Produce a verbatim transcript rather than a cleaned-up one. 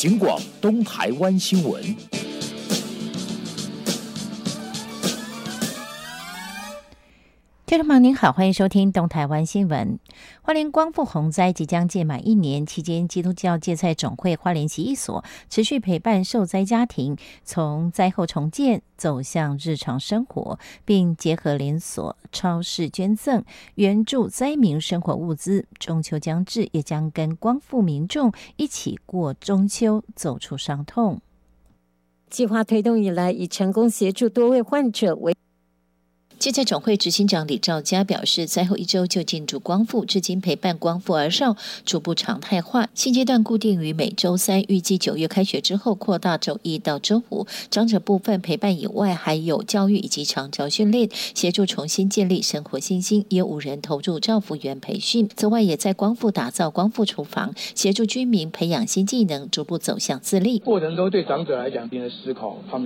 警广东台湾新闻。 听众朋友您好，欢迎收听东台湾新闻。花莲光复洪灾即将届满一年，期间基督教芥菜总会花莲习义所持续陪伴受灾家庭，从灾后重建走向日常生活，并结合连锁超市捐赠，援助灾民生活物资。中秋将至，也将跟光复民众一起过中秋，走出伤痛。 计划推动以来，已成功协助多位患者为芥菜总会执行长李兆嘉表示，灾后一周就进驻光复，至今陪伴光复儿少逐步常态化，现阶段固定于每周三，预计九月开学之后扩大周一到周五。长者部分陪伴以外，还有教育以及长照训练，协助重新建立生活信心，也有五人投入照服员培训。此外，也在光复打造光复厨房，协助居民培养新技能，逐步走向自立。 过程中对长者来讲，一定的思考他们